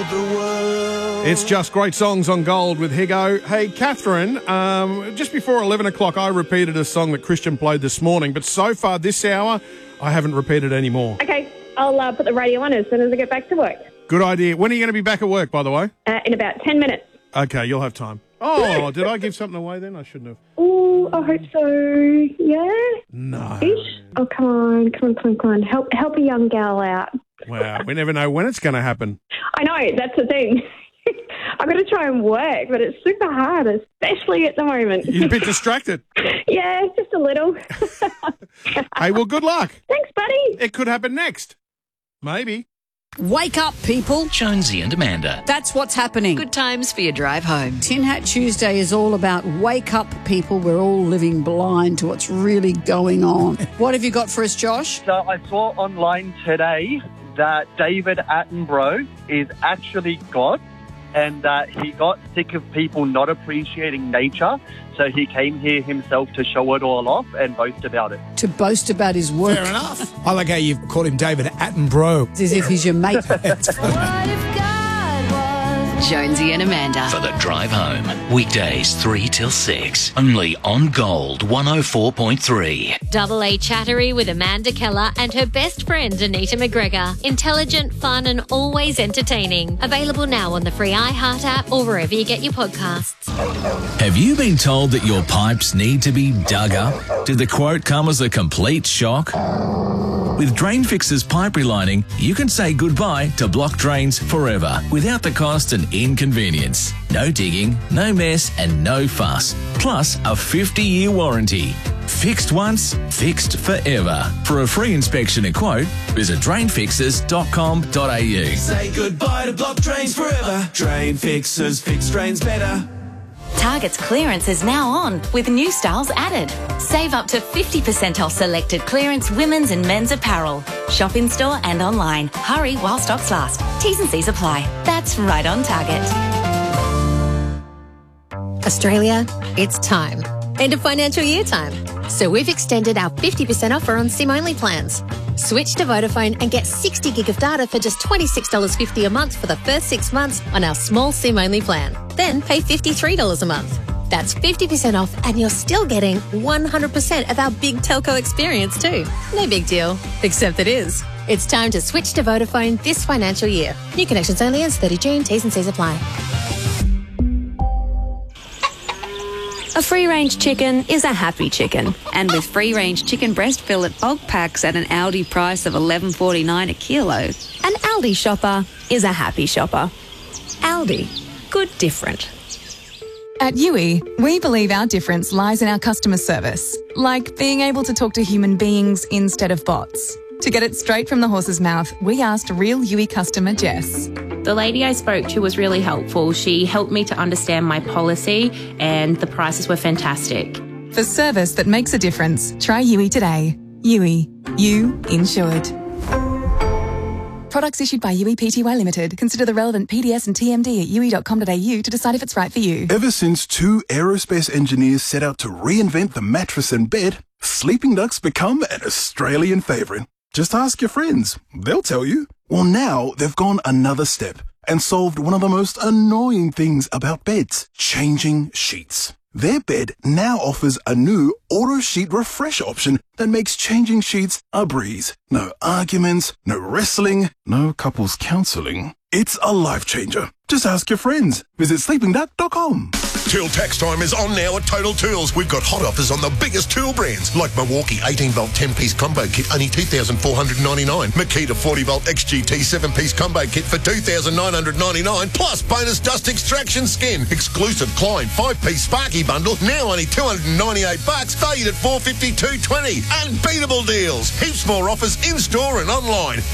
It's just great songs on Gold with Higo. Hey, Catherine, just before 11 o'clock, I repeated a song that Christian played this morning, but so far this hour, I haven't repeated any more. Okay, I'll put the radio on as soon as I get back to work. Good idea. When are you going to be back at work, by the way? In about 10 minutes. Okay, you'll have time. Oh, did I give something away then? I shouldn't have. Oh, I hope so. Yeah? No. Ish? Oh, come on. Help a young gal out. Wow, we never know when it's going to happen. I know, that's the thing. I've got to try and work, but it's super hard, especially at the moment. You're a bit distracted. Yeah, just a little. Hey, well, good luck. Thanks, buddy. It could happen next. Maybe. Wake up, people. Jonesy and Amanda. That's what's happening. Good times for your drive home. Tin Hat Tuesday is all about wake up, people. We're all living blind to what's really going on. What have you got for us, Josh? So I saw online today that David Attenborough is actually God, and that he got sick of people not appreciating nature, so he came here himself to show it all off and boast about it. To boast about his work. Fair enough. I like how you've called him David Attenborough. It's as if he's your mate. Jonesy and Amanda. For the drive home. Weekdays 3 till 6. Only on Gold 104.3. Double A Chattery with Amanda Keller and her best friend Anita McGregor. Intelligent, fun and always entertaining. Available now on the free iHeart app or wherever you get your podcasts. Have you been told that your pipes need to be dug up? Did the quote come as a complete shock? With Drain Fix's pipe relining, you can say goodbye to blocked drains forever without the cost and inconvenience. No digging, no mess and no fuss. Plus a 50-year warranty. Fixed once, fixed forever. For a free inspection and quote, visit drainfixers.com.au. Say goodbye to blocked drains forever. Drain Fixers, fix drains better. Target's clearance is now on with new styles added. Save up to 50% off selected clearance women's and men's apparel. Shop in store and online. Hurry while stocks last. T's and C's apply. That's right on Target. Australia, it's time. End of financial year time. So we've extended our 50% offer on SIM-only plans. Switch to Vodafone and get 60 gig of data for just $26.50 a month for the first 6 months on our small SIM-only plan. Then pay $53 a month. That's 50% off and you're still getting 100% of our big telco experience too. No big deal, except it is. It's time to switch to Vodafone this financial year. New connections only ends 30 June. T's and C's apply. A free-range chicken is a happy chicken. And with free-range chicken breast fillet bulk packs at an Aldi price of $11.49 a kilo, an Aldi shopper is a happy shopper. Aldi. Good different. At Yui, we believe our difference lies in our customer service, like being able to talk to human beings instead of bots. To get it straight from the horse's mouth, we asked real Yui customer Jess. The lady I spoke to was really helpful. She helped me to understand my policy and the prices were fantastic. For service that makes a difference, try Yui today. Yui. You insured. Products issued by Yui Pty Limited. Consider the relevant PDS and TMD at yui.com.au to decide if it's right for you. Ever since two aerospace engineers set out to reinvent the mattress and bed, sleeping ducks become an Australian favourite. Just ask your friends. They'll tell you. Well, now they've gone another step and solved one of the most annoying things about beds, changing sheets. Their bed now offers a new auto sheet refresh option that makes changing sheets a breeze. No arguments, no wrestling, no couples counselling. It's a life changer. Just ask your friends. Visit sleepingduck.com. Tool tax time is on now at Total Tools. We've got hot offers on the biggest tool brands like Milwaukee 18-volt 10-piece combo kit, only $2,499. Makita 40-volt XGT 7-piece combo kit for $2,999, plus bonus dust extraction skin. Exclusive Klein 5-piece Sparky bundle, now only $298, valued at $452.20. Unbeatable deals. Heaps more offers in-store and online.